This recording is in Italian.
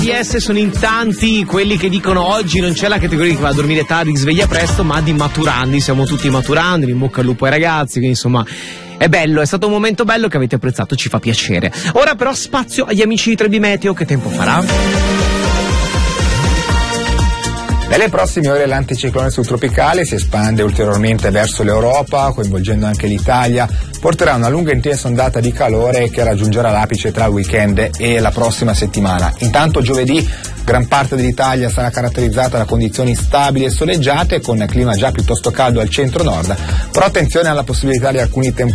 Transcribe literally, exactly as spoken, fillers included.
P S sono in tanti quelli che dicono oggi non c'è la categoria che va a dormire tardi, sveglia presto, ma di maturandi, siamo tutti maturandi, in bocca al lupo ai ragazzi, quindi insomma è bello, è stato un momento bello che avete apprezzato, ci fa piacere. Ora però spazio agli amici di tre B Meteo, che tempo farà? Nelle prossime ore l'anticiclone subtropicale si espande ulteriormente verso l'Europa, coinvolgendo anche l'Italia, porterà una lunga e intensa ondata di calore che raggiungerà l'apice tra il weekend e la prossima settimana. Intanto giovedì gran parte dell'Italia sarà caratterizzata da condizioni stabili e soleggiate, con clima già piuttosto caldo al centro-nord, però attenzione alla possibilità di alcuni temporali